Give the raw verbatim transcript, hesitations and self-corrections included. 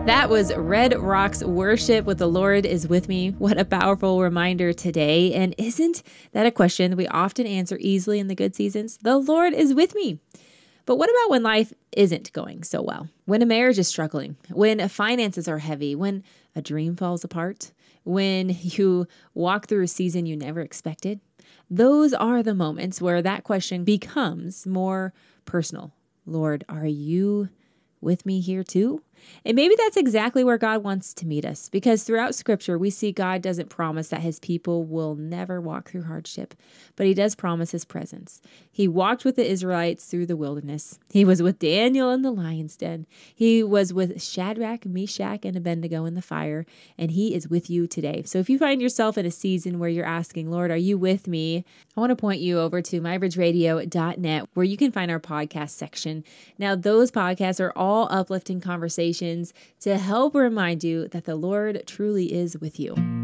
That was Red Rocks Worship with The Lord is With Me. What a powerful reminder today. And isn't that a question that we often answer easily in the good seasons? The Lord is with me. But what about when life isn't going so well? When a marriage is struggling, when finances are heavy, when a dream falls apart, when you walk through a season you never expected? Those are the moments where that question becomes more personal. Lord, are you with me here too? And maybe that's exactly where God wants to meet us, because throughout Scripture, we see God doesn't promise that his people will never walk through hardship, but he does promise his presence. He walked with the Israelites through the wilderness. He was with Daniel in the lion's den. He was with Shadrach, Meshach, and Abednego in the fire, and he is with you today. So if you find yourself in a season where you're asking, Lord, are you with me? I want to point you over to my bridge radio dot net, where you can find our podcast section. Now, those podcasts are all uplifting conversations to help remind you that the Lord truly is with you.